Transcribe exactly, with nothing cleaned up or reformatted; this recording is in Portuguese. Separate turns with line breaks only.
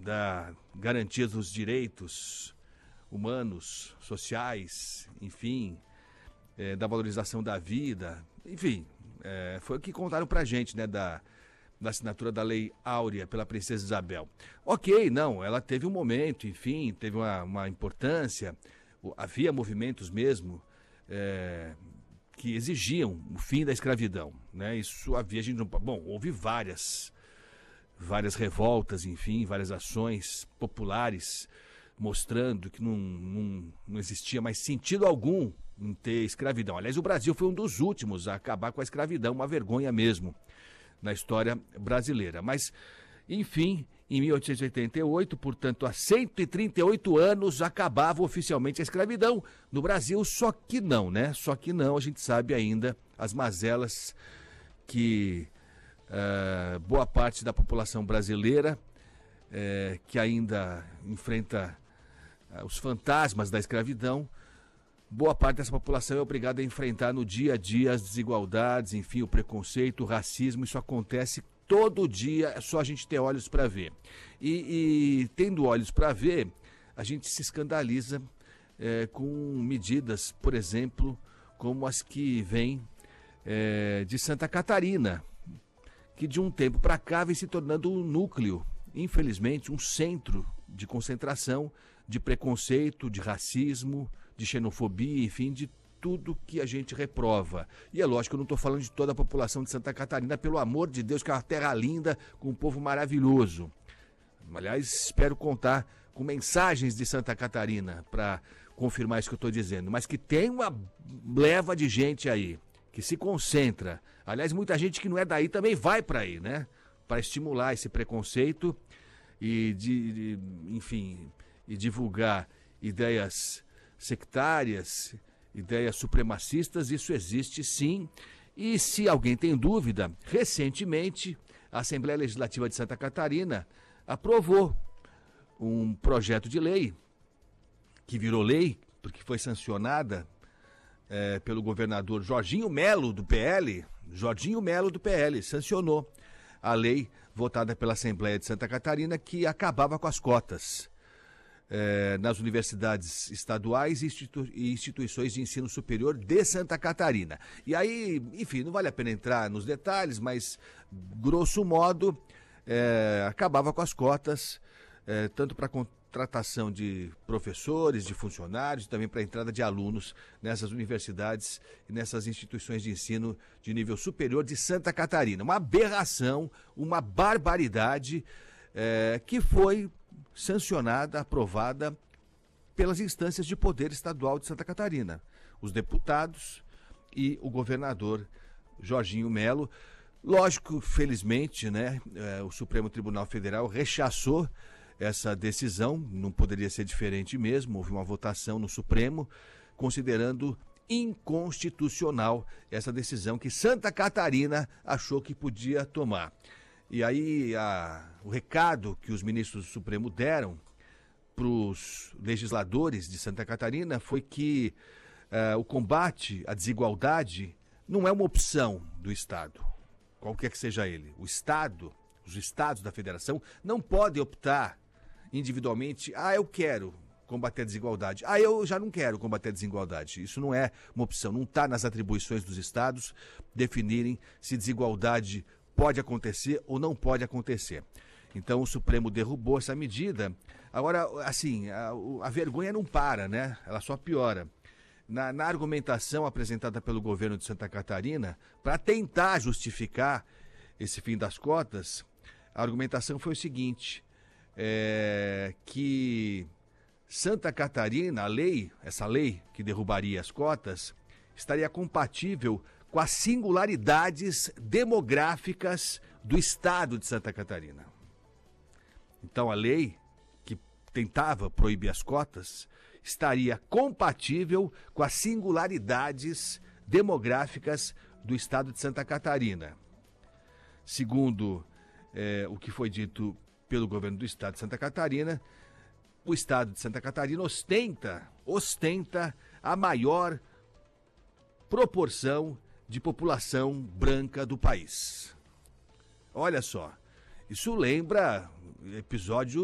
da garantia dos direitos humanos, sociais, enfim, é, da valorização da vida, enfim, é, foi o que contaram pra gente, né, da, da assinatura da Lei Áurea pela Princesa Isabel. Ok, não, ela teve um momento, enfim, teve uma, uma importância, havia movimentos mesmo é, que exigiam o fim da escravidão, né, isso havia, a gente não, bom, houve várias, várias revoltas, enfim, várias ações populares, mostrando que não, não, não existia mais sentido algum em ter escravidão. Aliás, o Brasil foi um dos últimos a acabar com a escravidão, uma vergonha mesmo na história brasileira. Mas, enfim, em mil oitocentos e oitenta e oito, portanto, há cento e trinta e oito anos, acabava oficialmente a escravidão no Brasil, só que não, né? Só que não, a gente sabe ainda as mazelas que uh, boa parte da população brasileira, uh, que ainda enfrenta os fantasmas da escravidão, boa parte dessa população é obrigada a enfrentar no dia a dia as desigualdades, enfim, o preconceito, o racismo, isso acontece todo dia, é só a gente ter olhos para ver. E, e tendo olhos para ver, a gente se escandaliza é, com medidas, por exemplo, como as que vêm é, de Santa Catarina, que de um tempo para cá vem se tornando um núcleo, infelizmente, um centro de concentração, de preconceito, de racismo, de xenofobia, enfim, de tudo que a gente reprova. E é lógico que eu não estou falando de toda a população de Santa Catarina, pelo amor de Deus, que é uma terra linda, com um povo maravilhoso. Aliás, espero contar com mensagens de Santa Catarina para confirmar isso que eu estou dizendo, mas que tem uma leva de gente aí, que se concentra. Aliás, muita gente que não é daí também vai para aí, né? Para estimular esse preconceito e, de, de, enfim, e divulgar ideias sectárias, ideias supremacistas, isso existe sim. E se alguém tem dúvida, recentemente a Assembleia Legislativa de Santa Catarina aprovou um projeto de lei, que virou lei, porque foi sancionada é, pelo governador Jorginho Melo, do P L, Jorginho Melo, do P L, sancionou a lei votada pela Assembleia de Santa Catarina que acabava com as cotas é, nas universidades estaduais e institu- e instituições de ensino superior de Santa Catarina. E aí, enfim, não vale a pena entrar nos detalhes, mas, grosso modo, é, acabava com as cotas, é, tanto para contratação de professores, de funcionários, também para a entrada de alunos nessas universidades e nessas instituições de ensino de nível superior de Santa Catarina. Uma aberração, uma barbaridade é, que foi sancionada, aprovada pelas instâncias de poder estadual de Santa Catarina, os deputados e o governador Jorginho Melo. Lógico, felizmente, né, é, o Supremo Tribunal Federal rechaçou essa decisão, não poderia ser diferente mesmo, houve uma votação no Supremo, considerando inconstitucional essa decisão que Santa Catarina achou que podia tomar. E aí a, o recado que os ministros do Supremo deram para os legisladores de Santa Catarina foi que uh, o combate à desigualdade não é uma opção do Estado, qualquer que seja ele. O Estado, os estados da federação não podem optar individualmente, ah, eu quero combater a desigualdade, ah, eu já não quero combater a desigualdade. Isso não é uma opção, não está nas atribuições dos estados definirem se desigualdade pode acontecer ou não pode acontecer. Então o Supremo derrubou essa medida. Agora, assim, a, a vergonha não para, né? Ela só piora. Na, na argumentação apresentada pelo governo de Santa Catarina, para tentar justificar esse fim das cotas, a argumentação foi o seguinte, é, que Santa Catarina, a lei, essa lei que derrubaria as cotas, estaria compatível com as singularidades demográficas do estado de Santa Catarina. Então a lei que tentava proibir as cotas estaria compatível com as singularidades demográficas do estado de Santa Catarina. Segundo eh, o que foi dito pelo governo do estado de Santa Catarina, o estado de Santa Catarina ostenta, ostenta a maior proporção de população branca do país. Olha só, isso lembra episódio